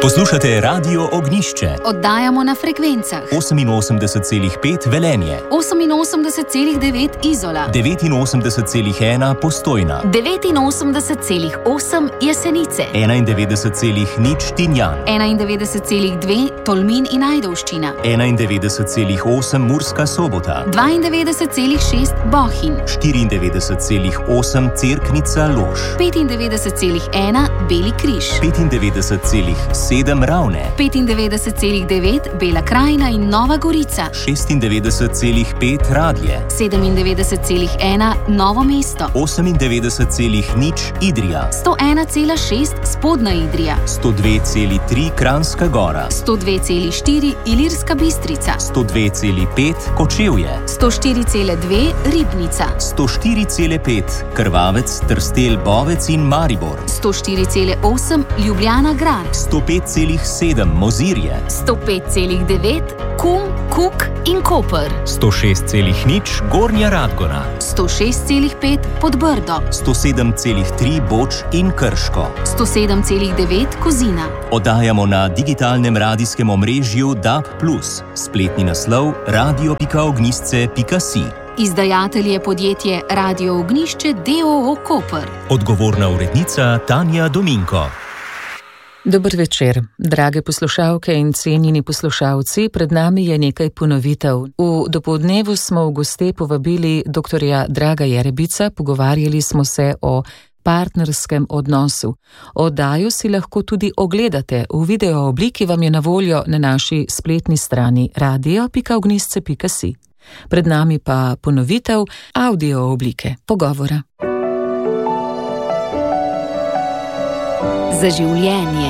Poslušate Radio Ognišče. Oddajamo na frekvencah 88,5 Velenje, 88,9 Izola, 89,1 Postojna, 89,8 Jesenice, 91,0 Tinjan, 91,2 Tolmin in Ajdovščina, 91,8 Murska Sobota, 92,6 Bohinj, 94,8 Cerknica Lož, 95,1 Beli križ, 95,7 Ravne, 95,9 Bela krajina in Nova Gorica, 96,5 Radlje, 97,1 Novo mesto, 98,0 Idrija, 101,6 Spodnja Idrija, 102,3 Kranjska Gora, 102,4 Ilirska Bistrica, 102,5 Kočevje, 104,2 Ribnica, 104,5 Krvavec, Trstelj, Bovec in Maribor, 104,8 Ljubljana grad, 105,7 Mozirje, 105,9 Kum, Kuk in Koper, 106,0 Gornja Radgona, 106,5 Podbrdo, 107,3 Boč in Krško, 107,9 Kozina. Oddajamo na digitalnem radijskem omrežju DAB+, spletni naslov radio.ognisce.si. Izdajatelj je podjetje Radio Ognišče d.o.o. Koper. Odgovorna urednica Tanja Dominko. Dober večer, drage poslušalke in cenjeni poslušalci, pred nami je nekaj ponovitev. V dopoldnevu smo v goste povabili dr. Draga Jerebica, pogovarjali smo se o partnerskem odnosu. Oddajo si lahko tudi ogledate, v video obliki vam je na voljo na naši spletni strani radio.ognisce.si. Pred nami pa ponovitev audio oblike pogovora. Za življenje.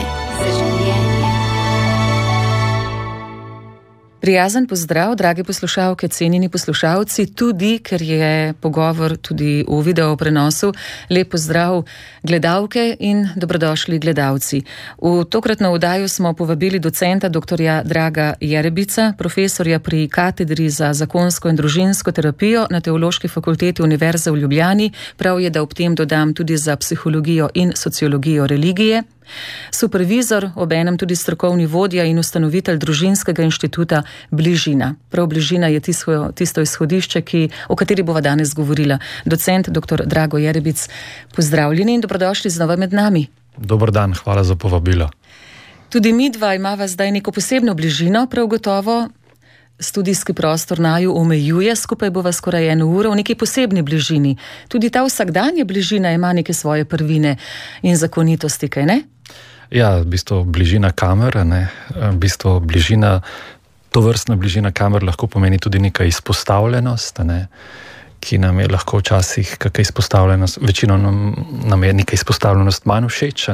Prijazen pozdrav, drage poslušalke, cenjeni poslušalci, tudi ker je pogovor tudi v video prenosu. Lep pozdrav gledalke in dobrodošli gledalci. V tokratno oddajo smo povabili docenta dr. Draga Jerebica, profesorja pri katedri za zakonsko in družinsko terapijo na Teološki fakulteti Univerze v Ljubljani. Prav je, da ob tem dodam tudi za psihologijo in sociologijo religije. Supervizor, obenem tudi strokovni vodja in ustanovitelj družinskega inštituta Bližina. Prav Bližina je tisto izhodišče, o kateri bova danes govorila. Docent dr. Drago Jerebic, pozdravljeni in dobrodošli znova med nami. Dober dan, hvala za povabilo. Tudi mi dva imava zdaj neko posebno bližino, prav gotovo. Studijski prostor naju omejuje, skupaj bova skoraj 1 uro v neki posebni bližini. Tudi ta vsakdanja bližina ima neke svoje prvine in zakonitosti, kaj ne? Ja, v bistvu bližina kamera, v bistvu bližina, tovrstna bližina kamer lahko pomeni tudi neka izpostavljenost, ki nam je lahko včasih kakšna izpostavljenost, večino nam je neka izpostavljenost manj všeč,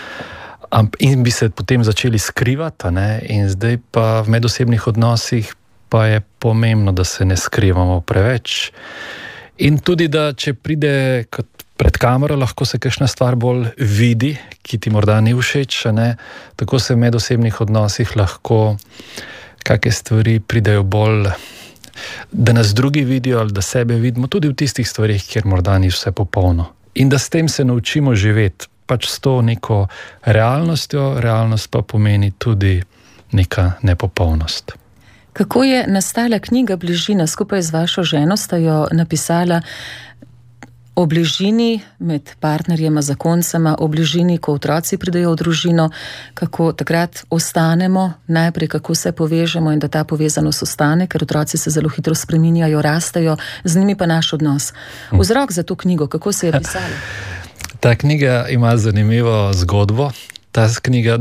in bi se potem začeli skrivati, in zdaj pa v medosebnih odnosih pa je pomembno, da se ne skrivamo preveč. In tudi, da če pride pred kamero, lahko se kakšna stvar bolj vidi, ki ti morda ni všeč, tako se v medosebnih odnosih lahko kakšne stvari pridejo bolj, da nas drugi vidijo ali da sebe vidimo, tudi v tistih stvarih, kjer morda ni vse popolno. In da s tem se naučimo živeti, pač s to neko realnostjo, realnost pa pomeni tudi neka nepopolnost. Kako je nastala knjiga Bližina? Skupaj z vašo ženo sta jo napisala o bližini med partnerjema, zakoncema, o bližini, ko otroci pridejo v družino, kako takrat ostanemo, najprej kako se povežemo in da ta povezanost ostane, ker otroci se zelo hitro spreminjajo, rastejo, z njimi pa naš odnos. Vzrok za to knjigo, kako se je pisala? Ta knjiga ima zanimivo zgodbo. Ta knjiga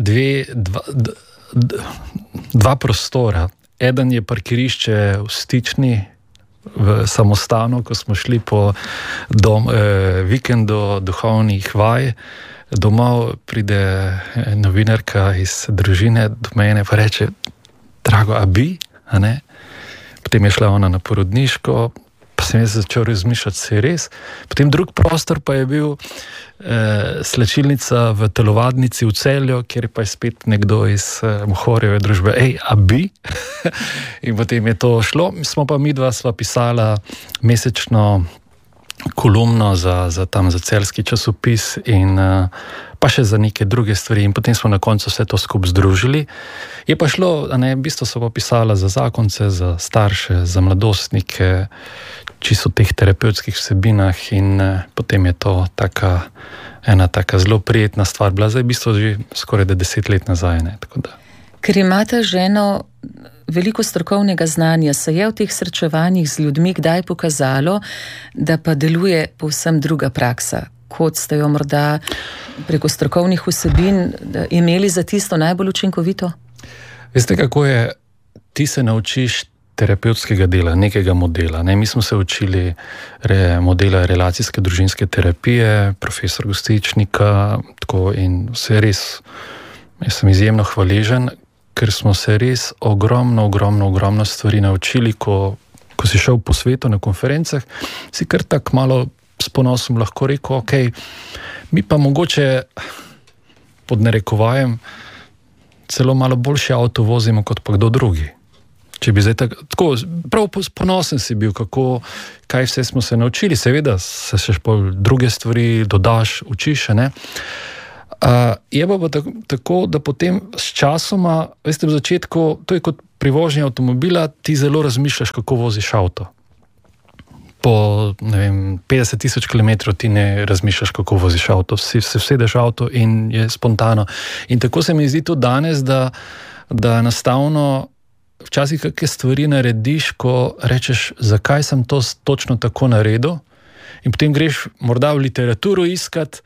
dva prostora. Eden je parkirišče v Stični, v samostanu, ko smo šli po vikendu duhovnih vaj. Domov pride novinarka iz družine do mene pa reče: Drago, a bi? Potem je šla ona na porodniško, pa sem jaz začel razmišljati, se je res. Potem drug prostor pa je bil slačilnica v telovadnici v Celju, kjer pa je spet nekdo iz Mohorjeve družbe: a bi? In potem je to šlo. Smo pa midva sva pisala mesečno kolumno za celjski časopis in pa še za neke druge stvari in potem smo na koncu vse to skupaj združili. Je pa šlo, v bistvu so pa pisala za zakonce, za starše, za mladostnike, čisto v teh terapevtskih vsebinah in potem je to ena taka zelo prijetna stvar bila, zdaj v bistvu že skoraj 10 let nazaj. Tako da. Ker imate ženo veliko strokovnega znanja, se je v teh srečevanjih z ljudmi kdaj pokazalo, da pa deluje povsem druga praksa, kot ste jo morda preko strokovnih vsebin imeli za tisto najbolj učinkovito? Veste, kako je, ti se naučiš terapevtskega dela, nekega modela. Mi smo se učili modela relacijske družinske terapije, profesor Gostičnika, tako in vse res, jaz sem izjemno hvaležen, ker smo se res ogromno stvari naučili, ko si šel po svetu na konferencah, si kar tak malo s ponosom lahko rekel, ok, mi pa mogoče pod narekovajem celo malo boljši avto vozimo kot pa kdo drugi. Če bi zdaj tako, prav ponosen si bil, kaj vse smo se naučili, seveda se še druge stvari dodaš, učiš, ne? Je pa tako, da potem s časoma, veste, v začetku, to je kot pri vožnji avtomobila, ti zelo razmišljaš, kako voziš avto. Po, 50,000 kilometrov ti ne razmišljaš, kako voziš avto, se vsedeš v avto in je spontano. In tako se mi zdi to danes, da enostavno včasih kakšne stvari narediš, ko rečeš, zakaj sem to točno tako naredil, in potem greš morda v literaturo iskat,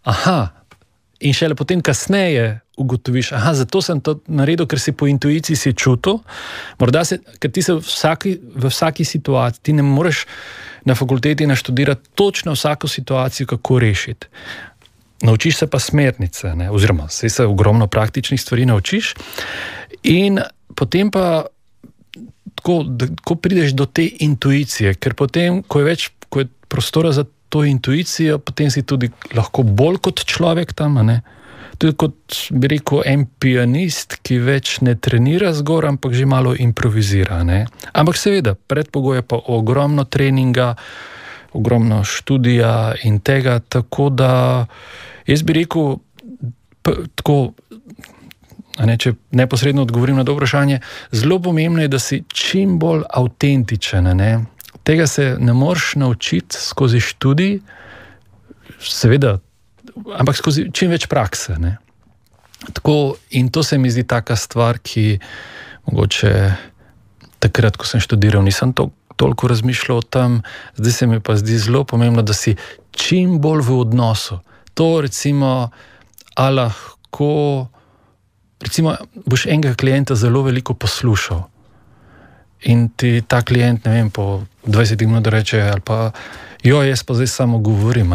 in šele potem kasneje ugotoviš, zato sem to naredil, ker si po intuiciji si čutil, morda ker ti se v vsaki situaciji, ti ne moreš na fakulteti naštudirati točno vsako situacijo, kako rešiti. Naučiš se pa smernice, oziroma se ogromno praktičnih stvari naučiš in potem pa ko prideš do te intuicije, ker potem, ko je prostora za to intuicijo, potem si tudi lahko bolj kot človek tam, tudi kot bi rekel en pianist, ki več ne trenira zgor, ampak že malo improvizira. Ampak seveda, predpogoj je pa ogromno treninga, ogromno študija in tega, tako da jaz bi rekel tako, če neposredno odgovorim na to vprašanje, zelo pomembno je, da si čim bolj avtentičen, Tega se ne moreš naučiti skozi študij, seveda, ampak skozi čim več prakse. Tako, in to se mi zdi taka stvar, ki mogoče takrat, ko sem študiral, nisem toliko razmišljal o tem, zdaj se mi pa zdi zelo pomembno, da si čim bolj v odnosu. To recimo, recimo boš enega klienta zelo veliko poslušal. In ti ta klient, po 20 minut reče, ali pa, jaz pa zdaj samo govorim,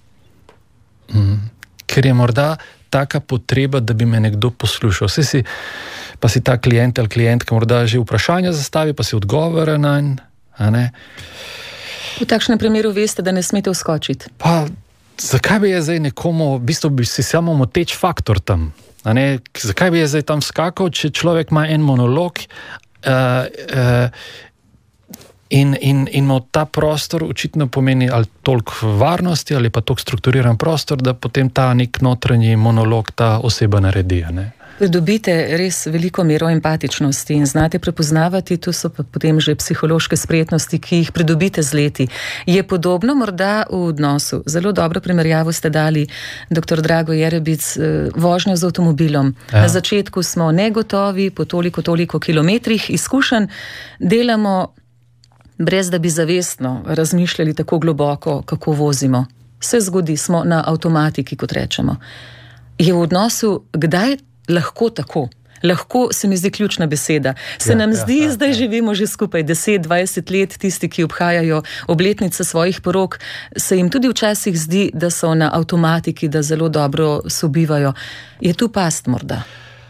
Ker je morda taka potreba, da bi me nekdo poslušal. Pa si ta klient ali klientka morda že vprašanja zastavi, pa si odgovore nanj, V takšnem primeru veste, da ne smete vskočiti. Pa, zakaj bi je zdaj nekomu, v bistvu bi si samo moteč faktor tam, Zakaj bi je zdaj tam skakal, če človek ima en monolog, in ima ta prostor očitno pomeni ali toliko varnosti ali pa toliko strukturiran prostor, da potem ta nek notranji monolog ta oseba naredi. Pridobite res veliko mero empatičnosti in znate prepoznavati, tu so pa potem že psihološke spretnosti, ki jih pridobite z leti. Je podobno morda v odnosu? Zelo dobro primerjavo ste dali, dr. Drago Jerebic, vožnjo z avtomobilom. Ja. Na začetku smo negotovi, po toliko kilometrih izkušenj delamo, brez da bi zavestno razmišljali tako globoko, kako vozimo. Se zgodi, smo na avtomatiki, kot rečemo. Je v odnosu kdaj lahko tako? Lahko se mi zdi ključna beseda. Se nam zdi, zdaj živimo že skupaj 10-20 let, tisti, ki obhajajo obletnice svojih porok, se jim tudi včasih zdi, da so na avtomatiki, da zelo dobro sobivajo. Je tu past morda?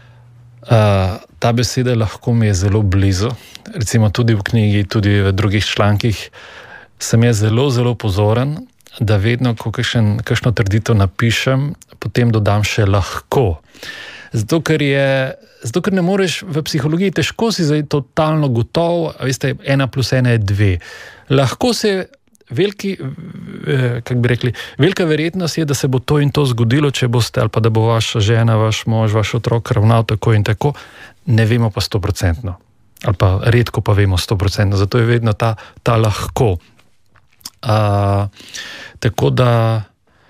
Ta beseda lahko mi je zelo blizu. Recimo tudi v knjigi, tudi v drugih člankih sem jaz zelo pozoren, da vedno, ko kakšno trditev napišem, potem dodam še lahko. Zato, ker ne moreš v psihologiji, težko si zdaj totalno gotov, veste, 1 + 1 je 2. Lahko se velika verjetnost je, da se bo to in to zgodilo, če boste, ali pa da bo vaša žena, vaš mož, vaš otrok ravnal tako in tako, ne vemo pa 100%. Ali pa redko pa vemo 100%. Zato je vedno ta lahko. Tako da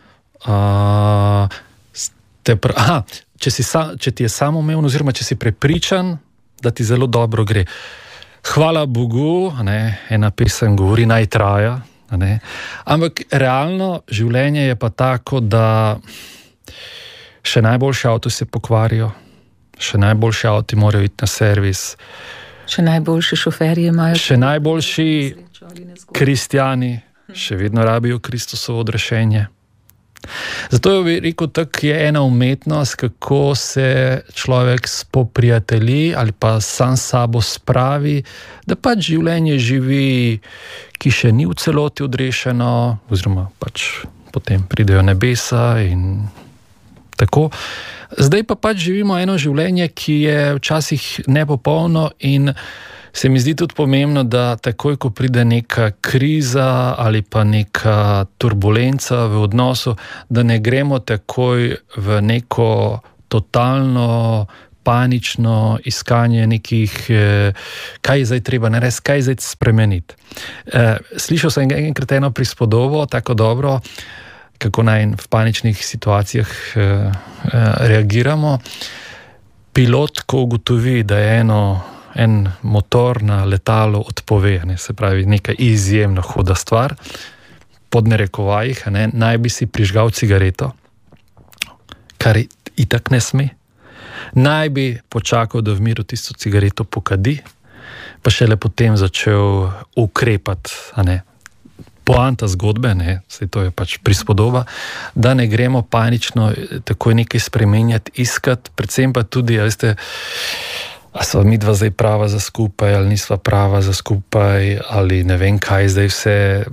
če ti je samoumevno, oziroma če si prepričan, da ti zelo dobro gre. Hvala Bogu, ena pesem govori, naj traja. Ampak realno življenje je pa tako, da še najboljši avto se pokvarijo, še najboljši avti morajo iti na servis, še najboljši šoferji imajo, še najboljši kristjani še vedno rabijo Kristusovo odrešenje. Zato je rekel, tako je ena umetnost, kako se človek spoprijatelji ali pa sam sabo spravi, da pač življenje živi, ki še ni v celoti odrešeno, oziroma pač potem pridejo nebesa in tako. Zdaj pa pač živimo eno življenje, ki je včasih nepopolno in se mi zdi tudi pomembno, da takoj, ko pride neka kriza ali pa neka turbulenca v odnosu, da ne gremo takoj v neko totalno panično iskanje nekih, kaj je zdaj treba narediti, kaj je zdaj spremeniti. Slišal sem enkrat eno prispodobo, tako dobro, kako naj v paničnih situacijah reagiramo. Pilot, ko ugotovi, da je en motor na letalo odpove, se pravi neka izjemno huda stvar, pod narekovajih, naj bi si prižgal cigareto, kar itak ne sme, naj bi počakal, da v miru tisto cigareto pokadi, pa šele potem začel ukrepati, poanta zgodbe, saj to je pač prispodoba, da ne gremo panično takoj nekaj spremenjati, iskati, predvsem pa tudi, veste, a sva midva zdaj prava za skupaj, ali nisva prava za skupaj, ali ne vem kaj zdaj vse.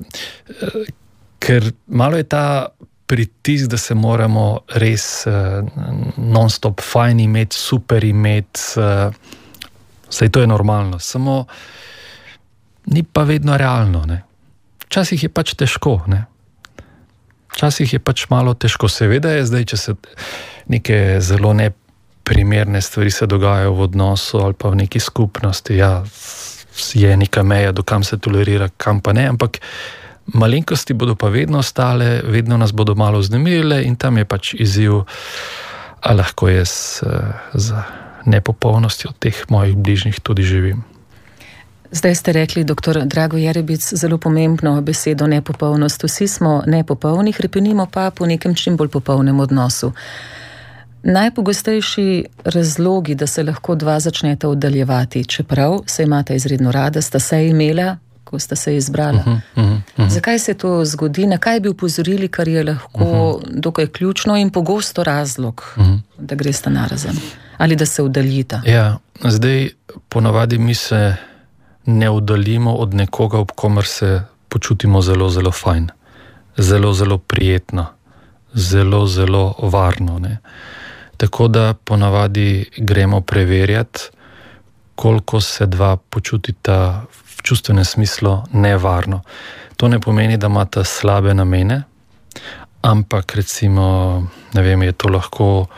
Ker malo je ta pritisk, da se moramo res non-stop fajn imeti, super imeti, saj to je normalno, samo ni pa vedno realno, Včasih je pač težko, Včasih je pač malo težko. Seveda je zdaj, če se neke zelo neprimerne stvari se dogajajo v odnosu ali pa v neki skupnosti, je neka meja, do kam se tolerira, kam pa ne, ampak malenkosti bodo pa vedno ostale, vedno nas bodo malo vznemirile in tam je pač izziv, a lahko jaz z nepopolnostjo teh mojih bližnjih tudi živim. Zdaj ste rekli, doktor Drago Jerebic, zelo pomembno besedo nepopolnost. Vsi smo nepopolni, hrepenimo pa po nekem čim bolj popolnem odnosu. Najpogostejši razlogi, da se lahko dva začneta oddaljevati, čeprav se imata izredno rada, sta se imela, ko sta se izbrala. Zakaj se to zgodi? Na kaj bi upozorili, kar je lahko dokaj ključno in pogosto razlog, da gresta narazen? Ali da se oddaljita? Ja, zdaj ponavadi mi se ne oddaljimo od nekoga, ob komer se počutimo zelo, zelo fajn, zelo, zelo prijetno, zelo, zelo varno. Tako da ponavadi gremo preverjati, koliko se dva počutita v čustvenem smislu nevarno. To ne pomeni, da imata slabe namene, ampak recimo, ne vem, je to lahko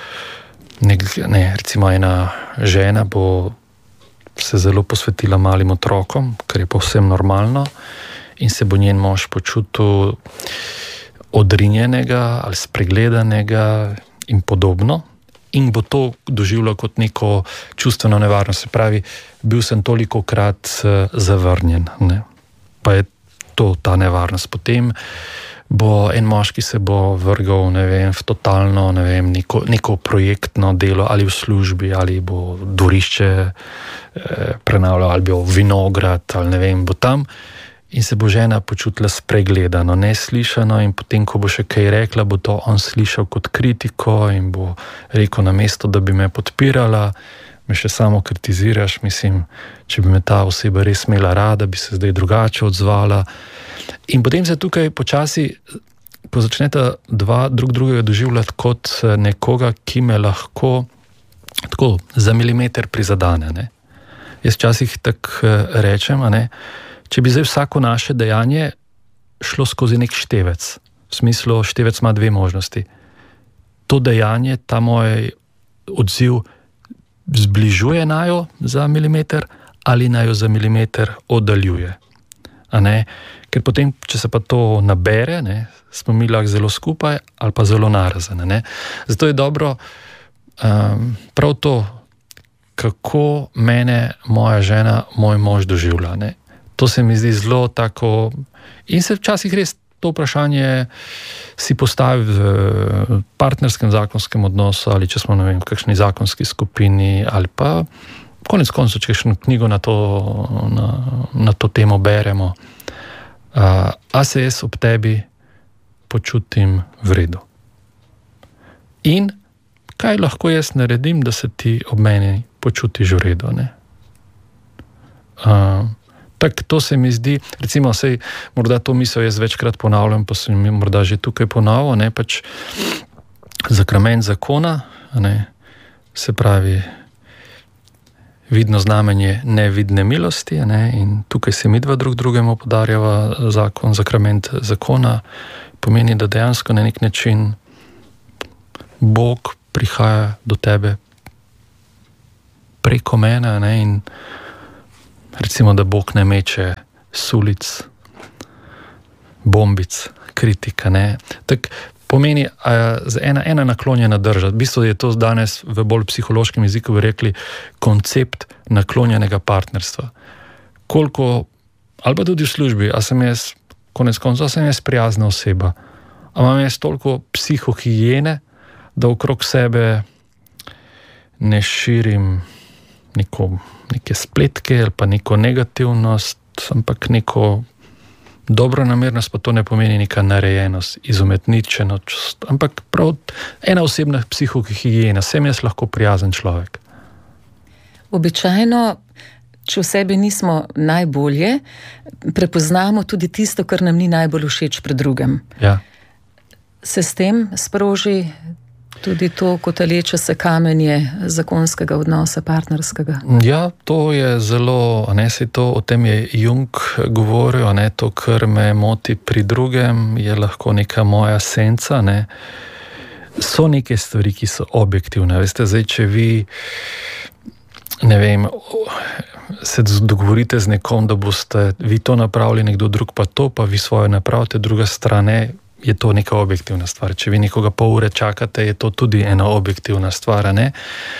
recimo ena žena bo se zelo posvetila malim otrokom, kar je povsem normalno, in se bo njen mož počutil odrinjenega ali spregledanega in podobno, in bo to doživljal kot neko čustveno nevarnost. Se pravi, bil sem tolikokrat zavrnjen, pa je to ta nevarnost. Potem bo en moški se bo vrgal, v totalno, neko projektno delo ali v službi, ali bo dvorišče prenavljal, ali bo vinograd, ali bo tam, in se bo žena počutila spregledano, neslišano, in potem, ko bo še kaj rekla, bo to on slišal kot kritiko in bo rekel, namesto da bi me podpirala, me še samo kritiziraš. Mislim, če bi me ta oseba res imela rada, bi se zdaj drugače odzvala. In potem se tukaj počasi, ko začneta dva drugega doživljati kot nekoga, ki me lahko tako za milimeter prizadene. Jaz včasih tako rečem, če bi zdaj vsako naše dejanje šlo skozi nek števec. V smislu, števec ima dve možnosti. To dejanje, ta moj odziv zbližuje najo za milimeter ali najo za milimeter oddaljuje. A ne? Ker potem, če se pa to nabere, ne, smo mi lahko zelo skupaj ali pa zelo narazen. Ne? Zato je dobro prav to, kako mene moja žena, moj mož doživlja. Ne? To se mi zdi zelo tako in se včasih res to vprašanje si postavi v partnerskem zakonskem odnosu ali če smo, ne vem, v kakšni zakonski skupini ali pa konec koncev, če kakšno knjigo na to temo beremo. A se jaz ob tebi počutim v redu? In kaj lahko jaz naredim, da se ti ob meni počutiš v redu? Ne? Tako to se mi zdi, recimo, sej, morda to misel jaz večkrat ponavljam, pa sem mi morda že tukaj ponovil, ne, pač zakrament zakona, ne, se pravi vidno znamenje nevidne milosti, ne, in tukaj se mi dva drugemu podarjava zakon, zakrament zakona, pomeni, da dejansko na nek način Bog prihaja do tebe preko mene, ne, in recimo, da Bog ne meče sulic, bombic, kritika, ne. Tak pomeni ena naklonjena drža. V bistvu je to danes v bolj psihološkem jeziku bi rekli koncept naklonjenega partnerstva. Koliko, ali pa tudi v službi, a sem jaz, konec konca, sem jaz prijazna oseba, a imam jaz toliko psihohigijene, da okrog sebe ne širim neke spletke ali pa neko negativnost, ampak neko dobronamernost, pa to ne pomeni neka narejenost, izumetničenost, ampak prav ena osebna psihohigijena, sem jaz lahko prijazen človek. Običajno, če v sebi nismo najbolje, prepoznamo tudi tisto, kar nam ni najbolj všeč pri drugem. Ja. Se s tem sproži tudi to kotaleče se kamenje zakonskega odnosa, partnerskega? Ja, to je zelo, o tem je Jung govoril, to, kar me moti pri drugem, je lahko neka moja senca, ne. So neke stvari, ki so objektivne. Veste, zdaj, če vi, ne vem, se dogovorite z nekom, da boste vi to napravili, nekdo drug pa to, pa vi svoje napravite, druga stran ne, je to neka objektivna stvar. Če vi nekoga pol ure čakate, je to tudi ena objektivna stvar, ne?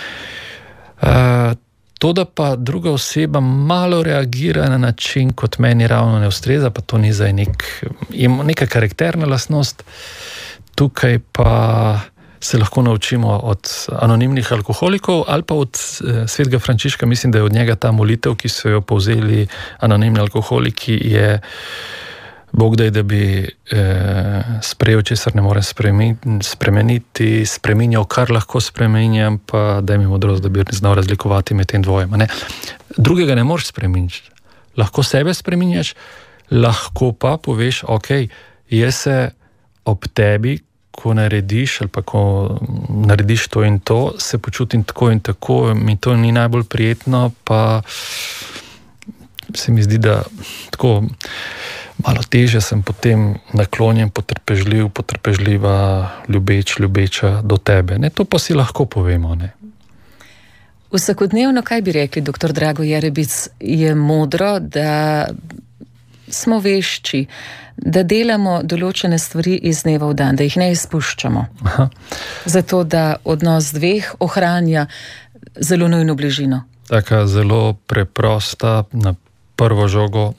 To, da pa druga oseba malo reagira na način, kot meni ravno ne ustreza, pa to ni zdaj neka karakterna lastnost, tukaj pa se lahko naučimo od anonimnih alkoholikov ali pa od svetega Frančiška, mislim, da je od njega ta molitev, ki so jo povzeli anonimni alkoholiki, je Bog daj, da bi sprejel, česar ne morem spremeniti, spreminjal, kar lahko spremenjam, pa daj mi modrost, da bi znal razlikovati med tem dvojem. Ne? Drugega ne moreš spremeniti. Lahko sebe spreminjaš, lahko pa poveš, ok, jaz se ob tebi, ko narediš ali pa ko narediš to in to, se počutim tako in tako, mi to ni najbolj prijetno, pa se mi zdi, da tako malo teže sem potem naklonjen, potrpežljiva, ljubeča do tebe. Ne, to pa si lahko povemo. Ne. Vsakodnevno, kaj bi rekli, dr. Drago Jerebic, je modro, da smo vešči, da delamo določene stvari iz dneva v dan, da jih ne izpuščamo. Aha. Zato, da odnos dveh ohranja zelo nujno bližino. Taka zelo preprosta, na prvo žogo.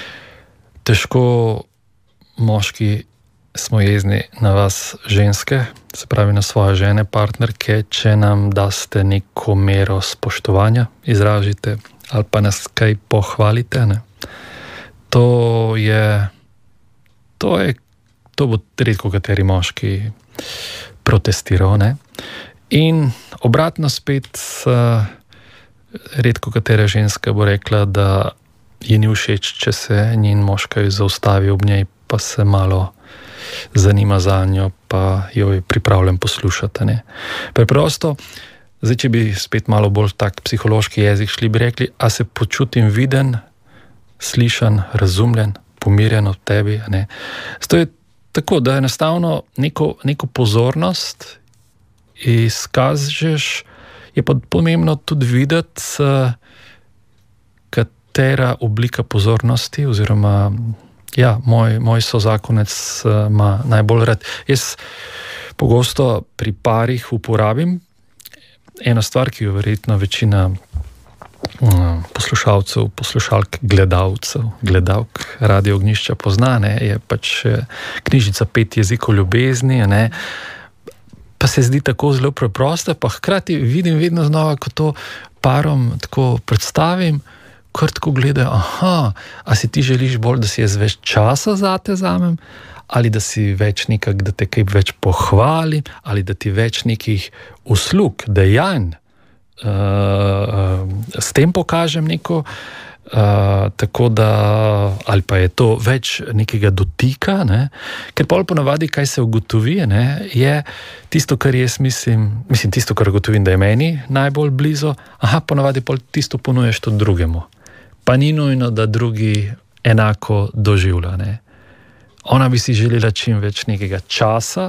Težko moški smo jezni na vas ženske, se pravi na svoje žene, partnerke, če nam daste neko mero spoštovanja, izražite ali pa nas kaj pohvalite. Ne? To bo redko kateri moški protestiral. Ne? In obratno spet redko katera ženska bo rekla, da ji ni všeč, če se njen moškaj zaustavi ob njej, pa se malo zanima za njo, pa jo je pripravljen poslušati. Ne? Preprosto, zdaj, če bi spet malo bolj tak psihološki jezik šli, bi rekli, a se počutim viden, slišan, razumljen, pomirjen v tebi. Ne. Zato je tako, da enostavno neko pozornost izkažeš, je pa pomembno tudi videti, katera oblika pozornosti, oziroma moj sozakonec ima najbolj rad. Jaz pogosto pri parih uporabim eno stvar, ki jo verjetno večina poslušalcev, poslušalk, gledalk Radio Ognjišča pozna, ne, je pač knjižica 5 jezikov ljubezni, ne, pa se zdi tako zelo preprosta, pa hkrati vidim vedno znova, ko to parom tako predstavim, kar tako gledajo, a si ti želiš bolj, da si jaz več časa zate vzamem, ali da si več nekak, da te kaj več pohvalim, ali da ti več nekih uslug, dejanj, s tem pokažem neko, tako da, ali pa je to več nekega dotika, ne? Ker pol ponavadi, kaj se ugotovi, ne? Je tisto, kar jaz mislim, tisto, kar ugotovim, da je meni najbolj blizu, ponavadi pol tisto ponujaš tudi drugemu. Pa ni nujno, da drugi enako doživlja, ne? Ona bi si želela čim več nekega časa,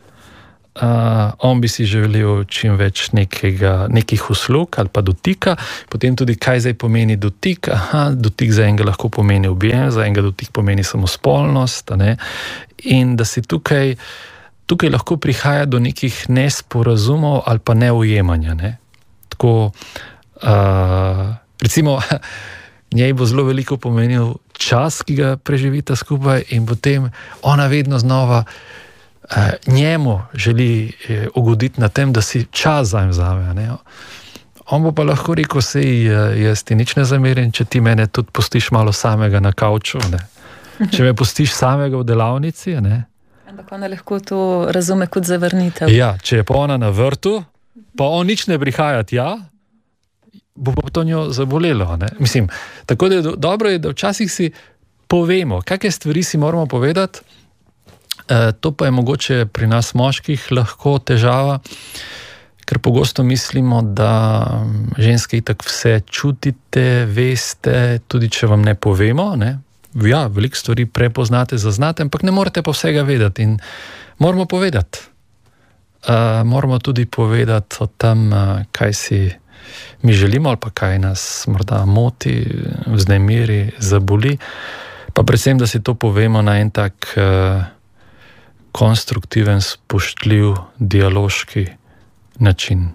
on bi si želel čim več nekih uslug ali pa dotika, potem tudi, kaj zdaj pomeni dotik. Dotik za enega lahko pomeni objem, za enega dotik pomeni samo spolnost, ne? In da si tukaj lahko prihaja do nekih nesporazumov ali pa neujemanja, ne? Tako, recimo, njej bo zelo veliko pomenil čas, ki ga preživita skupaj, in potem ona vedno znova njemu želi ugoditi na tem, da si čas vzame, ne? On bo pa lahko rekel, sej jaz ti nič ne zamerim, če ti mene tudi pustiš malo samega na kavču, ne? Če me pustiš samega v delavnici, ne? Ampak ona lahko to razume kot zavrnitev. Ja, če je pa ona na vrtu, pa on nič ne prihaja tja, bo pa to njo zabolelo, ne? Mislim, tako da dobro je, da včasih si povemo, kakšne stvari si moramo povedati. To pa je mogoče pri nas moških lahko težava, ker pogosto mislimo, da ženske itak vse čutite, veste, tudi če vam ne povemo, ne? Ja, veliko stvari prepoznate, zaznate, ampak ne morete pa vsega vedeti in moramo povedati. Moramo tudi povedati o tem, kaj si mi želimo ali pa kaj nas morda moti, vznemiri, zaboli, pa predvsem, da si to povemo na en tak konstruktiven, spoštljiv, dialoški način.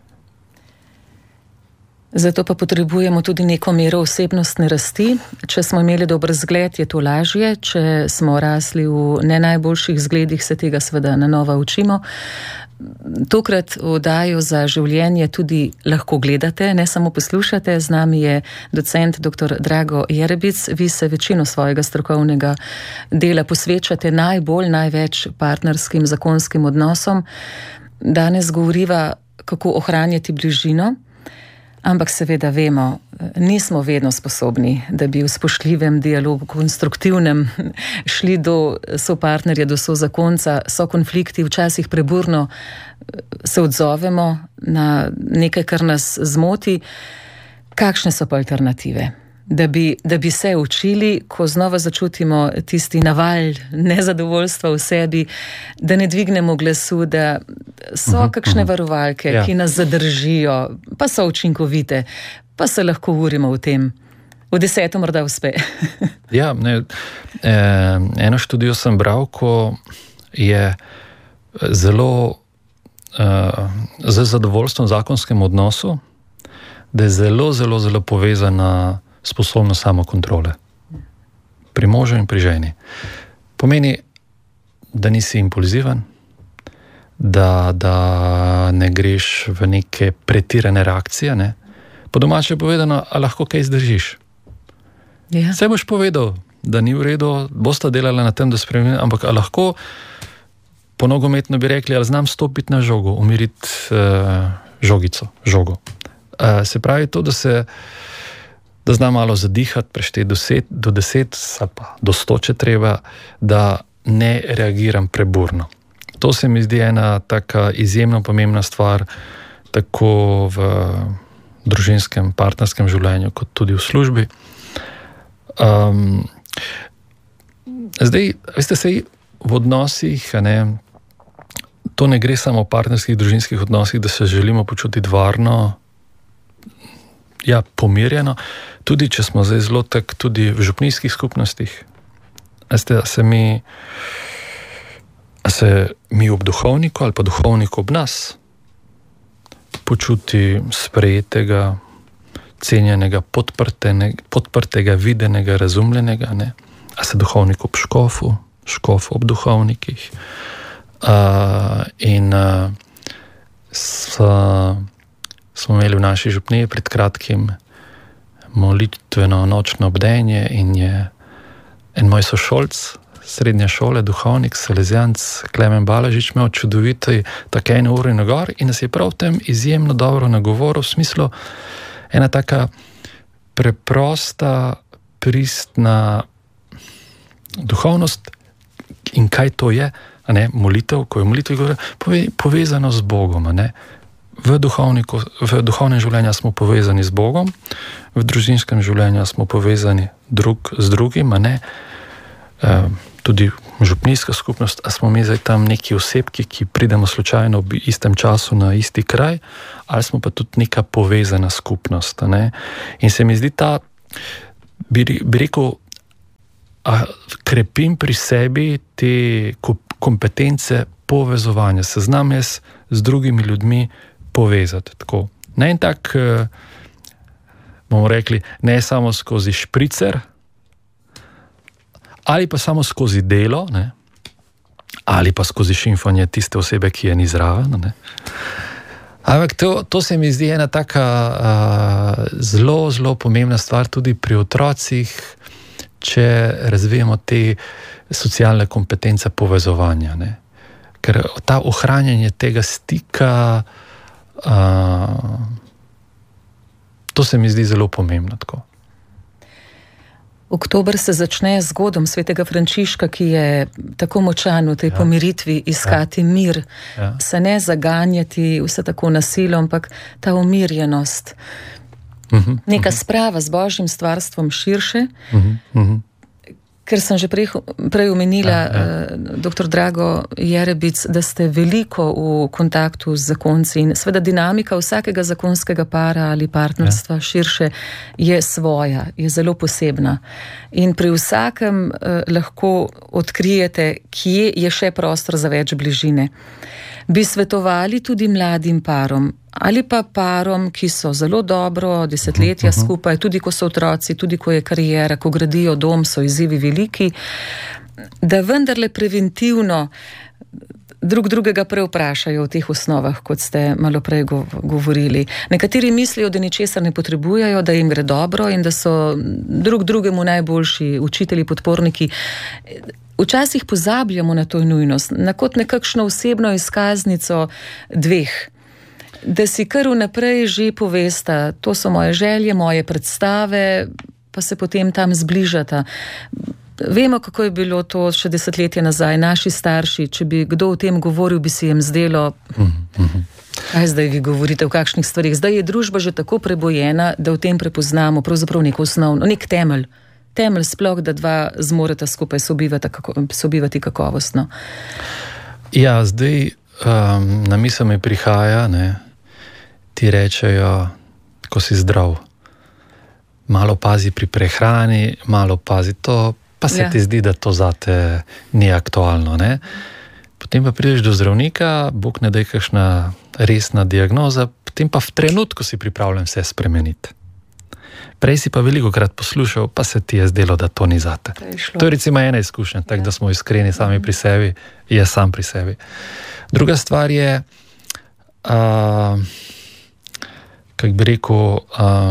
Zato pa potrebujemo tudi neko mero osebnostne rasti. Če smo imeli dober zgled, je to lažje. Če smo rasli v ne najboljših zgledih, se tega seveda na novo učimo. Tokrat oddajo za življenje tudi lahko gledate, ne samo poslušate. Z nami je docent dr. Drago Jerebic. Vi se večino svojega strokovnega dela posvečate največ partnerskim zakonskim odnosom. Danes govoriva, kako ohranjati bližino, ampak seveda vemo, nismo vedno sposobni, da bi v spoštljivem dialogu, konstruktivnem šli do sopartnerja, do sozakonca. So konflikti, včasih preburno se odzovemo na nekaj, kar nas zmoti. Kakšne so pa alternative? Da bi se učili, ko znova začutimo tisti naval nezadovoljstva v sebi, da ne dvignemo glasu, da so kakšne varovalke, ki nas zadržijo, pa so učinkovite, pa se lahko urimo v tem. V 10 morda uspe. Ja, eno študijo sem bral, ko je zelo z zadovoljstvom v zakonskem odnosu, da je zelo, zelo, zelo povezana sposobnost samokontrole. Pri možu in pri ženi. Pomeni, da nisi impulziven, da ne greš v neke pretirane reakcije, ne? Po domače povedano, a lahko kaj zdržiš? Ja. Saj boš povedal, da ni v redu, bosta delala na tem, da spremeni, ampak a lahko, po nogometno bi rekli, ali znam stopiti na žogo, umiriti žogo. Se pravi to, da znam malo zadihati, prešteti do 10 ali pa do 100, če treba, da ne reagiram preburno. To se mi zdi ena taka izjemno pomembna stvar, tako v družinskem, partnerskem življenju, kot tudi v službi. Zdaj, veste, sej v odnosih, to ne gre samo v partnerskih, družinskih odnosih, da se želimo počutiti varno, pomirjeno, tudi če smo zdaj zelo tak tudi v župnijskih skupnostih. Veste, se mi ob duhovniku ali pa duhovnik ob nas počuti sprejetega, cenjenega, podprtega, videnega, razumljenega, a se duhovnik ob škofu, škof ob duhovnikih. Smo imeli v naši župniji pred kratkim molitveno nočno bdenje in je en moj sošolc srednje šole, duhovnik, salezijanc Klemen Balažič, imel čudoviti tako 1 uro na gor in nas je prav v tem izjemno dobro nagovoril, v smislu ena taka preprosta, pristna duhovnost in kaj to je, molitev, ko je molitev povezano z Bogom, V duhovnem življenju smo povezani z Bogom, v družinskem življenju smo povezani drug z drugim, tudi župnijska skupnost, a smo mi zdaj tam neki osebki, ki pridemo slučajno v istem času na isti kraj, ali smo pa tudi neka povezana skupnost. In se mi zdi bi rekel, krepim pri sebi te kompetence povezovanja, se znam jaz z drugimi ljudmi povezati. Tako. Ne en tak, bomo rekli, ne samo skozi špricer, ali pa samo skozi delo, ali pa skozi šimfanje tiste osebe, ki je ni zraven. Ampak to se mi zdi ena taka zelo, zelo pomembna stvar tudi pri otrocih, če razvijemo te socialne kompetence povezovanja. Ker ta ohranjanje tega stika, to se mi zdi zelo pomembno. Tako. Oktober se začne z godom svetega Frančiška, ki je tako močan v tej pomiritvi, iskati mir, se ne zaganjati vse tako nasilo, ampak ta umirjenost. Neka sprava z Božjim stvarstvom širše, ker sem že prej omenila, dr. Drago Jerebic, da ste veliko v kontaktu z zakonci in seveda dinamika vsakega zakonskega para ali partnerstva širše je svoja, je zelo posebna. In pri vsakem lahko odkrijete, kje je še prostor za več bližine. Bi svetovali tudi mladim parom ali pa parom, ki so zelo dobro desetletja skupaj, tudi ko so otroci, tudi ko je kariera, ko gradijo dom, so izzivi veliki, da vendarle preventivno drug drugega prevprašajo v teh osnovah, kot ste malo prej govorili. Nekateri mislijo, da ničesar ne potrebujejo, da jim gre dobro in da so drug drugemu najboljši učitelji, podporniki. Včasih pozabljamo na to nujnost, na kot nekakšno osebno izkaznico dveh, da si kar vnaprej že povesta, to so moje želje, moje predstave, pa se potem tam zbližata. Vemo, kako je bilo to še desetletje nazaj, naši starši, če bi kdo o tem govoril, bi si jim zdelo, kaj zdaj vi govorite, v kakšnih stvarih. Zdaj je družba že tako prebojena, da v tem prepoznamo pravzaprav neko osnovno, nek temelj sploh, da dva zmoreta skupaj sobivati kakovostno. Ja, zdaj na misel mi prihaja, ti rečejo, ko si zdrav, malo pazi pri prehrani, malo pazi to, pa se ti zdi, da to zate ni aktualno. Potem pa prideš do zdravnika, Bog ne daj kakšna resna diagnoza, potem pa v trenutku si pripravljen vse spremeniti. Prej si pa veliko krat poslušal, pa se ti je zdelo, da to ni zate. To je recimo ena izkušnja, tako da smo iskreni sami pri sebi, jaz sam pri sebi. Druga stvar je, kako bi rekel,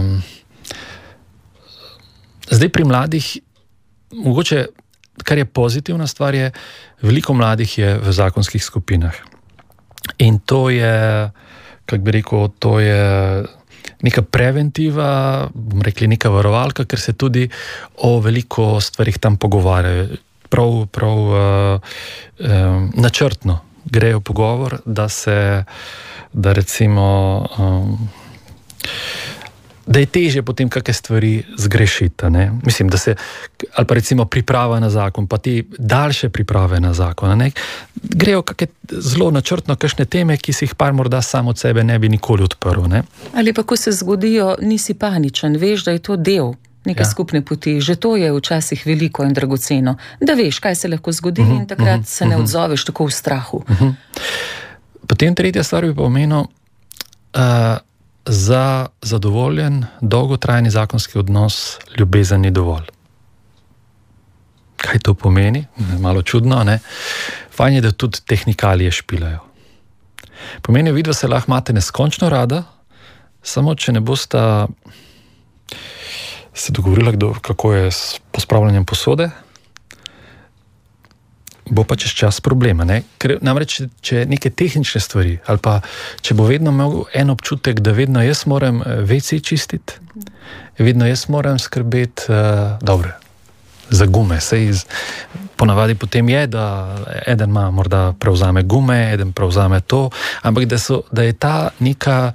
zdaj pri mladih, mogoče, kar je pozitivna stvar, je, veliko mladih je v zakonskih skupinah. In to je, kako bi rekel, to je neka preventiva, bom rekli neka varovalka, ker se tudi o veliko stvarih tam pogovarjajo. Prav načrtno grejo pogovor, da recimo da je težje potem kakšne stvari zgrešiti. Ne? Mislim, da se, ali pa recimo priprava na zakon, pa te daljše priprave na zakon, ne? Grejo kakšne zelo načrtno kakšne teme, ki si jih par morda sam od sebe ne bi nikoli odprl. Ne? Ali pa ko se zgodijo, nisi paničen, veš, da je to del neke skupne poti. Že to je včasih veliko in dragoceno. Da veš, kaj se lahko zgodi in takrat se ne odzoveš tako v strahu. Potem tretja stvar bi pomenil, za zadovoljen, dolgotrajni zakonski odnos ljubezen ni dovolj. Kaj to pomeni? Malo čudno, ne? Fajn je, da tudi tehnikalije špilajo. Pomeni, vidva se lahko imate neskončno rada, samo če ne bosta se dogovorila, kako je s pospravljanjem posode, bo pa čez čas problema. Ne? Ker namreč, če neke tehnične stvari, ali pa če bo vedno imel en občutek, da vedno jaz moram WC čistiti, vedno jaz moram skrbeti, dobro, za gume. Ponavadi potem je, da eden ima morda prevzame gume, eden prevzame to, ampak da je ta neka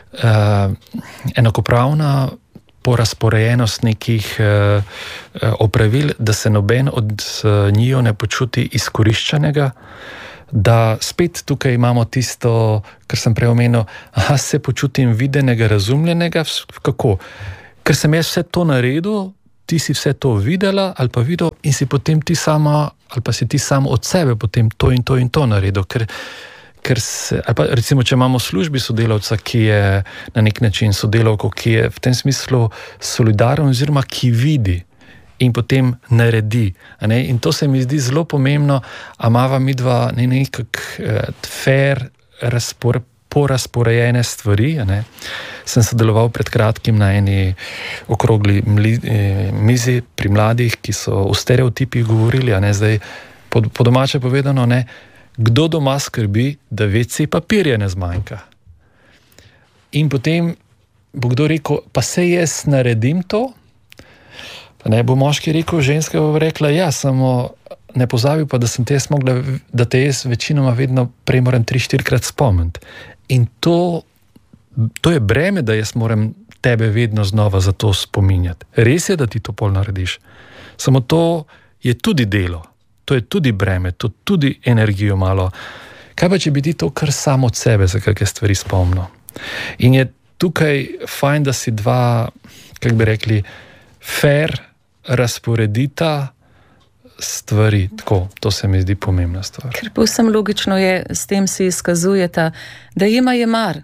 enakopravna porazporejenost nekih opravil, da se noben od njiju ne počuti izkoriščenega, da spet tukaj imamo tisto, kar sem prej omenil, se počutim videnega, razumljenega, kako? Ker sem jaz vse to naredil, ti si vse to videla ali pa videl in si potem ti sama, ali pa si ti sam od sebe potem to in to in to naredil, ker se, ali pa recimo, če imamo v službi sodelavca, ki je na nek način sodelavko, ki je v tem smislu solidaren oziroma ki vidi in potem naredi. Ne? In to se mi zdi zelo pomembno, a imava midva nekak fair, porazporejene stvari. Ne? Sem sodeloval pred kratkim na eni okrogli mizi pri mladih, ki so o stereotipih govorili, a ne zdaj po domače povedano, ne, kdo doma skrbi, da WC papirja ne zmanjka. In potem bo kdo rekel, pa se jaz naredim to, pa ne bo moški rekel, ženska bo rekla, ja, samo ne pozabi pa, da sem te jaz mogla, da te jaz večinoma vedno prej moram 3-4krat spomniti. In to je breme, da jaz moram tebe vedno znova za to spominjati. Res je, da ti to pol narediš. Samo to je tudi delo. To je tudi breme, to tudi energijo malo. Kaj pa, če bi ti to kar samo od sebe za kakšne stvari spomnil? In je tukaj fajn, da si dva, kako bi rekli, fair razporedita stvari. Tako, to se mi zdi pomembna stvar. Ker povsem logično je, s tem si izkazujeta, da jima je mar.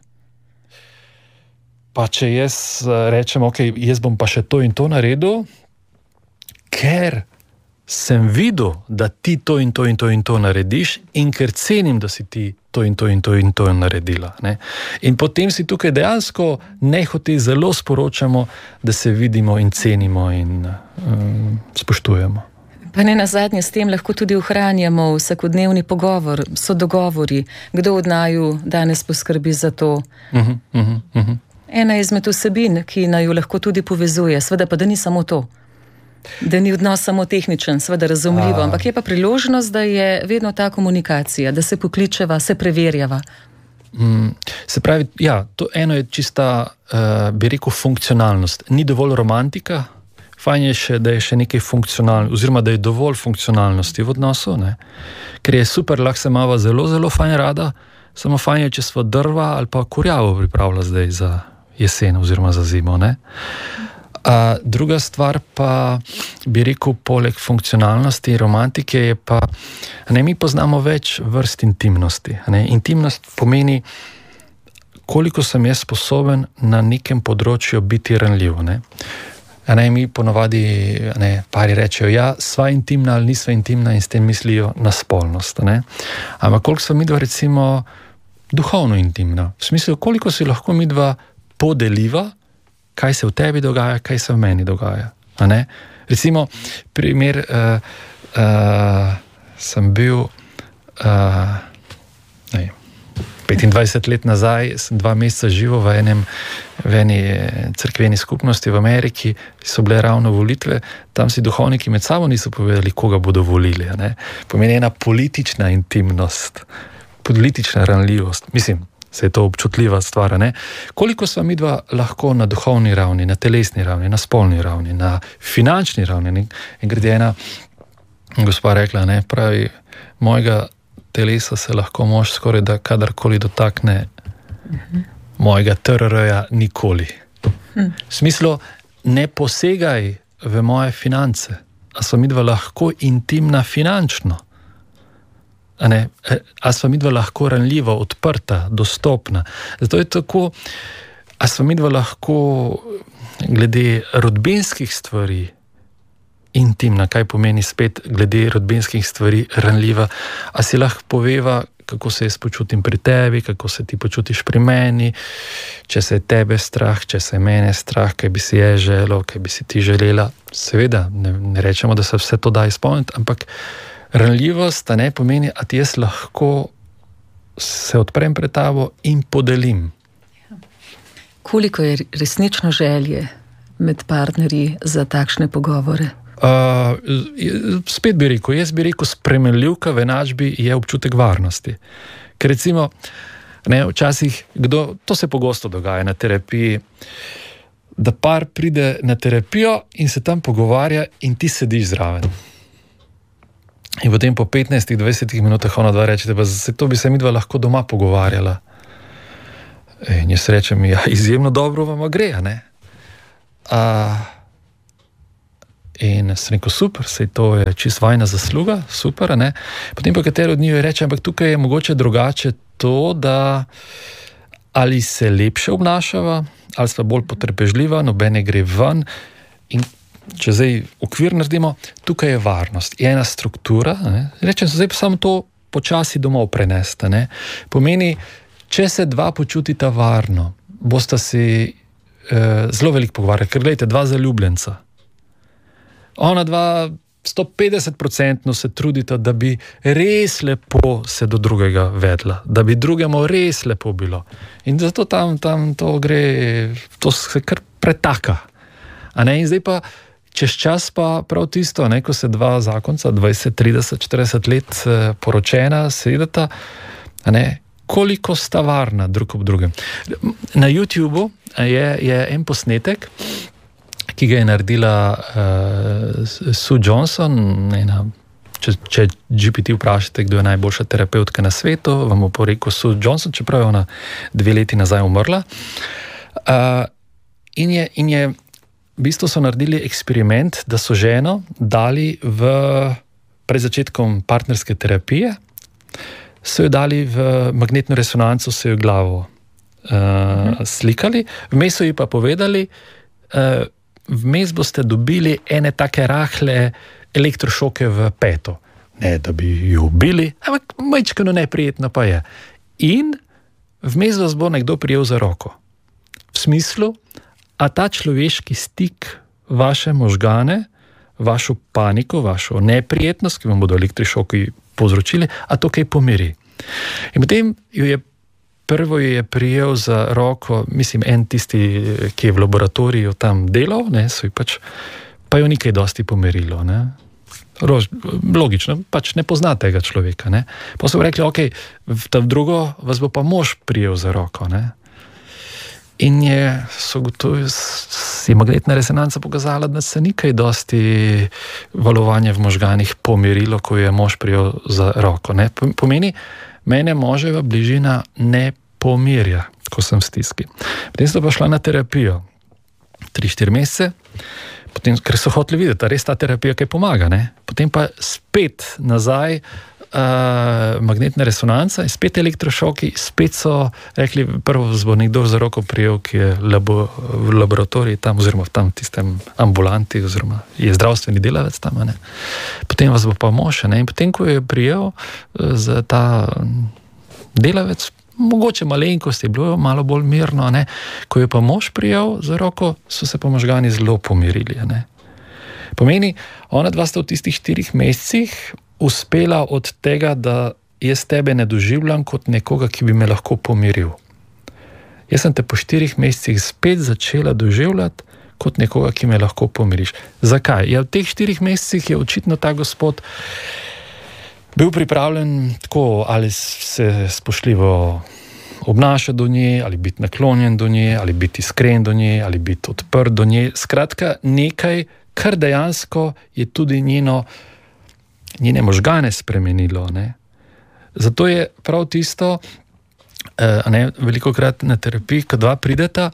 Pa če jaz rečem, ok, jaz bom pa še to in to naredil, ker sem videl, da ti to in to in to in to narediš in ker cenim, da si ti to in to in to in to naredila. Ne? In potem si tukaj dejansko nehote zelo sporočamo, da se vidimo in cenimo in spoštujemo. Pa ne nazadnje, s tem lahko tudi ohranjamo vsakodnevni pogovor, so dogovori, kdo od naju danes poskrbi za to. Ena izmed vsebin, ki naju lahko tudi povezuje, seveda pa da ni samo to. Da ni odnos samo tehničen, seveda razumljivo, ampak je pa priložnost, da je vedno ta komunikacija, da se pokličeva, se preverjava. Se pravi, ja, to eno je čista, bi rekel, funkcionalnost. Ni dovolj romantika, fajn je še, da je še nekaj funkcionalnosti, oziroma da je dovolj funkcionalnosti v odnosu, ne? Ker je super, lahko se imava zelo, zelo fajn rada, samo fajn je, če sva drva ali pa kurjavo pripravila zdaj za jesen oziroma za zimo, ne? Druga stvar pa, bi rekel, poleg funkcionalnosti in romantike je pa, ne, mi poznamo več vrst intimnosti. Ne? Intimnost pomeni, koliko sem jaz sposoben na nekem področju biti ranljiv. Ne? Mi ponovadi, pari rečejo, ja, sva intimna ali nisva intimna in s tem mislijo na spolnost. Ne? Ampak koliko sva midva recimo duhovno intimna? V smislu, koliko si lahko midva podeliva, kaj se v tebi dogaja, kaj se v meni dogaja. A ne? Recimo, primer, sem bil 25 let nazaj, sem 2 meseca živel v eni cerkveni skupnosti v Ameriki, so bile ravno volitve, tam si duhovniki med sabo niso povedali, koga bodo volili. A ne? Pomeni ena politična intimnost, politična ranljivost. Mislim, Se je to občutljiva stvar, ne? Koliko sva midva lahko na duhovni ravni, na telesni ravni, na spolni ravni, na finančni ravni. In grede ena gospa rekla, ne, pravi, mojega telesa se lahko mož skoraj da kadarkoli dotakne, mojega TRR-ja nikoli. V smislu, ne posegaj v moje finance, a sva midva lahko intimna finančno. A sva midva lahko ranljiva, odprta, dostopna. Zato je tako, a sva midva lahko glede rodbinskih stvari intimna, kaj pomeni spet glede rodbinskih stvari ranljiva, a si lahko poveva, kako se jaz počutim pri tebi, kako se ti počutiš pri meni, če se je tebe strah, če se je mene strah, kaj bi si je želel, kaj bi si ti želela. Seveda, ne rečemo, da se vse to da izpolniti, ampak ranljivost ne pomeni, a ti jaz lahko se odprem pred tabo in podelim. Koliko je resnično želje med partnerji za takšne pogovore? Spet bi rekel, jaz bi rekel, spremenljivka v enačbi je občutek varnosti. Ker recimo, včasih, to se pogosto dogaja na terapiji, da par pride na terapijo in se tam pogovarja in ti sediš zraven. In potem po 15-20 minutah ona dva rečete, pa to bi se midva lahko doma pogovarjala. In jaz rečem, ja, izjemno dobro vam gre, ne? In sem rekel, super, sej to je čisto vajna zasluga, super, ne? Potem pa katero od njih reče, ampak tukaj je mogoče drugače to, da ali se lepše obnašava, ali sva bolj potrpežljiva, nobene gre ven. In če zdaj okvir naredimo, tukaj je varnost, je ena struktura, ne? Rečem, zdaj pa samo to počasi domov prenesta, ne? Pomeni, če se dva počutita varno, bosta si zelo veliko pogovarjati, ker gledajte, dva zaljubljenca. Ona dva 150% se trudita, da bi res lepo se do drugega vedla, da bi drugemu res lepo bilo. In zato tam to gre, to se kar pretaka. In zdaj pa, čez čas pa prav tisto, ko se dva zakonca, 20, 30, 40 let poročena, sedeta, koliko sta varna drug ob drugem. Na YouTubeu je en posnetek, ki ga je naredila Sue Johnson, če GPT vprašate, kdo je najboljša terapeutka na svetu, vam bo rekel Sue Johnson, čeprav je ona 2 leti nazaj umrla. In je v bistvu so naredili eksperiment, da so ženo dali pred začetkom partnerske terapije, so jo dali v magnetno resonanco, so jo glavo slikali, vmes so ji pa povedali, vmes boste dobili ene take rahle elektrošoke v peto. Ne, da bi jo ubili, ampak majčkeno neprijetno pa je. In vmes vas bo nekdo prijel za roko. V smislu, a ta človeški stik vaše možgane, vašo paniko, vašo neprijetnost, ki vam bodo elektrošoki povzročili, a to kaj pomiri. In potem prvo je prijel za roko, mislim, en tisti, ki je v laboratoriju tam delal, pa jo nikaj dosti pomirilo. Logično, ne pozna tega človeka. Pa so rekli, v drugo vas bo pa mož prijel za roko. In je magnetna resonanca pokazala, da se nikaj dosti valovanja v možganih pomirilo, ko je mož prijel za roko. Pomeni, mene moževa bližina ne pomirja, ko sem v stiski. Potem so pa šla na terapijo 3-4 mesece, potem, ker so hoteli videti, da res ta terapija kaj pomaga. Potem pa spet nazaj magnetna resonanca in spet elektrošoki, spet so rekli, prvo bo nekdo za roko prijel, ki je v laboratoriji tam, oziroma v tam tistem ambulanti, oziroma je zdravstveni delavec tam. Potem vas bo pa mož. In potem, ko je prijel za ta delavec, mogoče malenkost je bilo malo bolj mirno, ko je pa mož prijel za roko, so se pa možgani zelo pomirili. Pomeni, ona dva sta v tistih 4 mesecih uspela od tega, da jaz tebe ne doživljam kot nekoga, ki bi me lahko pomiril. Jaz sem te po 4 mesecih spet začela doživljati kot nekoga, ki me lahko pomiriš. Zakaj? Ja, v teh 4 mesecih je očitno ta gospod bil pripravljen tako, ali se spoštljivo obnašati do nje, ali biti naklonjen do nje, ali biti iskren do nje, ali biti odprt do nje. Skratka, nekaj, kar dejansko je tudi njene možgane spremenilo. Ne? Zato je prav tisto, velikokrat na terapiji, ko dva prideta,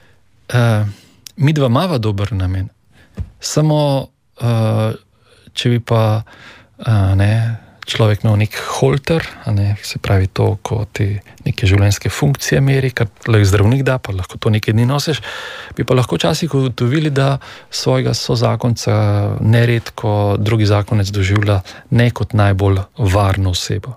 mi dva imava dober namen. Samo, če bi pa človek imel nek holter, se pravi to, ko ti neke življenjske funkcije meri, kar lahko zdravnik da, pa lahko to nekaj dni nosiš, bi pa lahko včasih ugotovili, da svojega sozakonca neredko drugi zakonec doživlja ne kot najbolj varno osebo.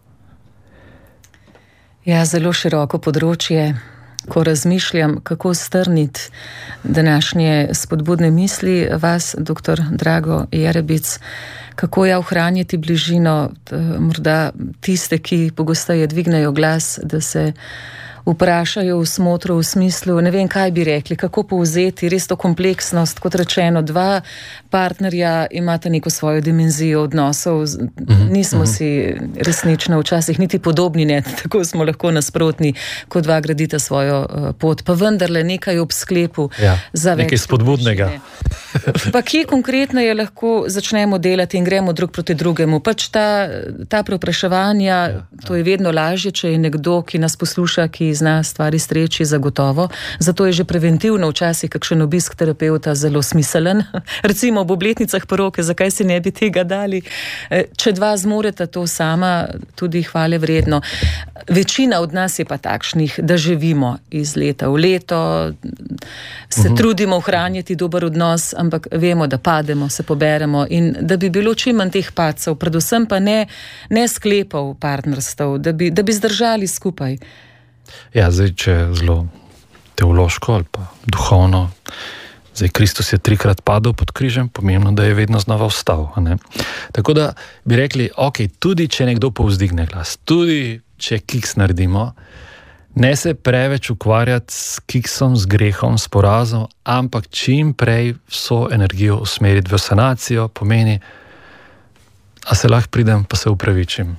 Ja, zelo široko področje. Ko razmišljam, kako strniti današnje spodbudne misli vas, dr. Drago Jerebic, kako ohranjati bližino, morda tiste, ki pogosteje dvignejo glas, da se vprašajo v smotru, v smislu, ne vem, kaj bi rekli, kako povzeti res to kompleksnost, kot rečeno, dva partnerja imata neko svojo dimenzijo odnosov, nismo si resnično včasih niti podobni, ne, tako smo lahko nasprotni, ko dva gradita svojo pot, pa vendarle nekaj ob sklepu za več. Nekaj spodbudnega. Pa kje konkretno je lahko začnemo delati in gremo drug proti drugemu? Pač ta preopraševanja, to je vedno lažje, če je nekdo, ki nas posluša, ki zna stvari streči zagotovo. Zato je že preventivno včasih kakšen obisk terapeuta zelo smiselen. Recimo ob obletnicah poroke, zakaj si ne bi tega dali? Če dva zmoreta to sama, tudi hvale vredno. Večina od nas je pa takšnih, da živimo iz leta v leto, se trudimo ohranjati dober odnos, ampak vemo, da pademo, se poberemo in da bi bilo čim manj teh padcev, predvsem pa ne sklepov partnerstev, da bi zdržali skupaj. Ja, zdaj, če zelo teološko ali pa duhovno, zdaj Kristus je 3-krat padel pod križem, pomembno, da je vedno znova vstal. Tako da bi rekli, ok, tudi če nekdo povzdigne glas, tudi če kiks naredimo, ne se preveč ukvarjati s kiksom, s grehom, s porazom, ampak čim prej vso energijo usmeriti v sanacijo, pomeni, a se lahko pridem, pa se upravičim.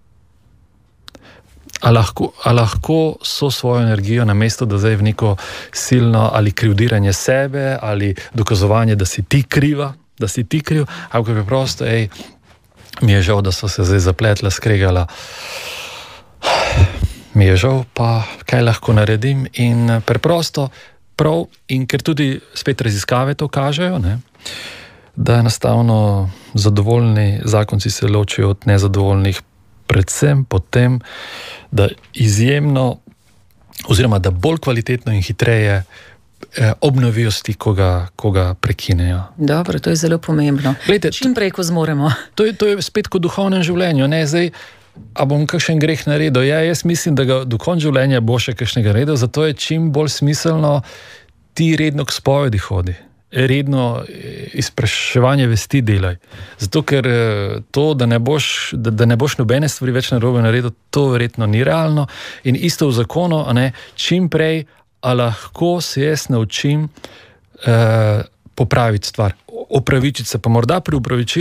A lahko so svojo energijo namesto, da zdaj v neko silno ali krivdiranje sebe ali dokazovanje, da si ti kriva, da si ti kriv, ampak preprosto, mi je žal, da so se zdaj zapletla, skregala. Mi je žal, pa kaj lahko naredim in preprosto prav, in ker tudi spet raziskave to kažejo, da enostavno zadovoljni zakonci se ločijo od nezadovoljnih predvsem potem, da izjemno, oziroma da bolj kvalitetno in hitreje obnovijo stik, ko ga prekinejo. Dobro, to je zelo pomembno. Glejte, čim prej, ko zmoremo. To je spet kot v duhovnem življenju. Zdaj, a bom kakšen greh naredil? Ja, jaz mislim, da ga do konca življenja bo še kakšnega naredil, zato je čim bolj smiselno ti redno k spovedi hodi. Redno izpraševanje vesti delaj. Zato, ker to, da ne boš nobene stvari več narobe naredil, to verjetno ni realno. In isto v zakonu, čim prej, a lahko se jaz naučim popraviti stvar. Opravičiti se, pa morda pri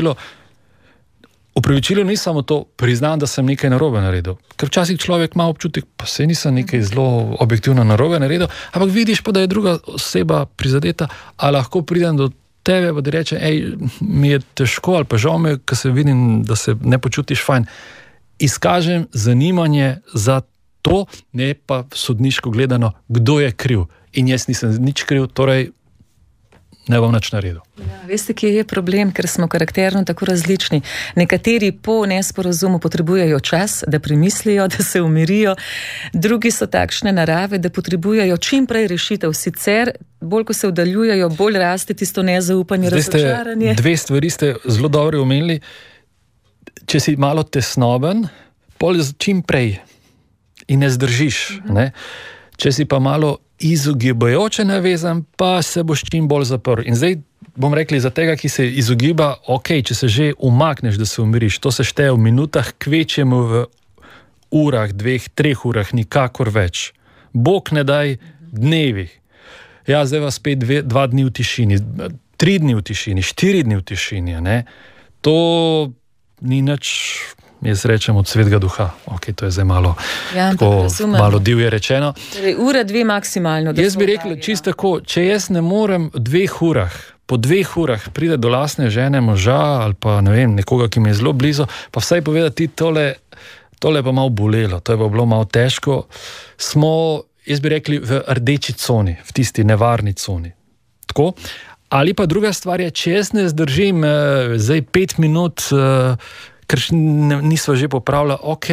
opravičilu ni samo to, priznam, da sem nekaj narobe naredil. Ker včasih človek ima občutek, pa se nisem nekaj zelo objektivno narobe naredil, ampak vidiš pa, da je druga oseba prizadeta, a lahko pridem do tebe, pa ti reče, mi je težko ali pa žal me, ker se vidim, da se ne počutiš fajn. Izkažem zanimanje za to, ne pa sodniško gledano, kdo je kriv. In jaz nisem nič kriv, torej ne bom nič naredil. Ja, veste, kje je problem, ker smo karakterno tako različni. Nekateri po nesporazumu potrebujejo čas, da premislijo, da se umirijo, drugi so takšne narave, da potrebujejo čim prej rešitev. Sicer, bolj ko se oddaljujejo, bolj raste tisto nezaupanje, razočaranje. Dve stvari ste zelo dobro omenili. Če si malo tesnoben, pol čim prej in ne zdržiš. Če si pa malo izogibajoče navezan, pa se boš čim bolj zaprl. In zdaj bom rekli, za tega, ki se izogiba, če se že umakneš, da se umiriš, to se šteje v minutah, kvečjemu v urah, 2-3 urah, nikakor več. Bog ne daj dnevih. Ja, zdaj vas spet 2 dni v tišini, 3 dni v tišini, 4 dni v tišini. To ni nič jaz rečem od svetega duha. Ok, to je zdaj malo, malo divje rečeno. Torej, ura, 2 maksimalno. Jaz bi rekel čisto tako, če jaz ne morem v 2 urah, po 2 urah pride do lastne žene, moža ali pa ne vem, nekoga, ki mi je zelo blizu, pa vsaj povedati tole je pa malo bolelo, to je pa bilo malo težko. Smo, jaz bi rekli, v rdeči coni, v tisti nevarni coni. Tako? Ali pa druga stvar je, če jaz ne zdržim zdaj 5 minut, ker nisva že popravila, ok,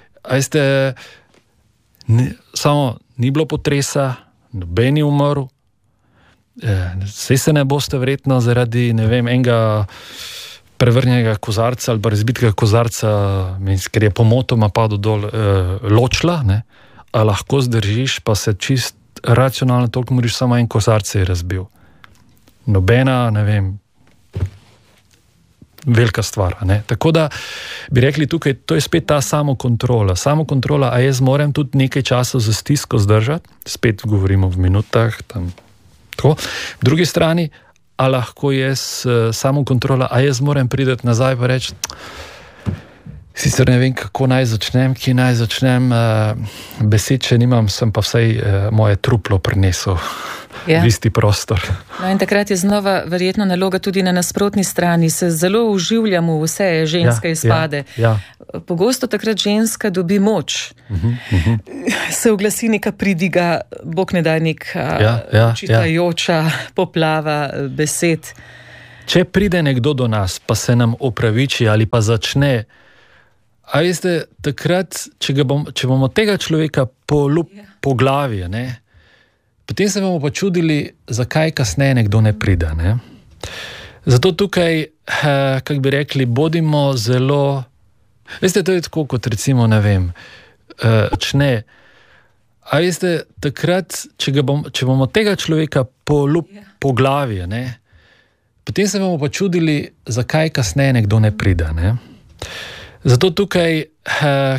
samo ni bilo potresa, noben je umrl, saj se ne boste verjetno zaradi, ne vem, enega prevrnjenega kozarca ali pa razbitega kozarca, ker je pomotoma padel dol, ločila, ne? A lahko zdržiš, pa se čist racionalno toliko moriš, samo en kozarc je razbil. Nobena, ne vem, velika stvar. Ne? Tako da bi rekli tukaj, to je spet ta samokontrola. Samokontrola, a jaz moram tudi nekaj časa za stisko zdržati, spet govorimo v minutah, tam tako. V drugi strani, a lahko jaz samokontrola, a jaz moram priti nazaj pa reči, sicer ne vem, kako naj začnem, kje naj začnem, besed, če nimam, sem pa vsaj moje truplo prinesel. Ja. V isti prostor. No, in takrat je znova verjetno naloga tudi na nasprotni strani. Se zelo uživljamo v vse ženske izpade. Ja. Pogosto takrat ženska dobi moč. Se oglasi neka pridiga, Bog ne daj neka čitajoča poplava besed. Če pride nekdo do nas, pa se nam opraviči ali pa začne, a veste, takrat, če bomo tega človeka po glavi, ne, potem se bomo pa čudili, zakaj kasneje nekdo ne pride. Ne? Zato tukaj, kako bi rekli, bodimo zelo... Veste, to je tako, kot recimo, ne vem, a veste, takrat, če bomo tega človeka po glavi, ne? Potem se bomo pa čudili, zakaj kasneje nekdo ne pride. Ne? Zato tukaj...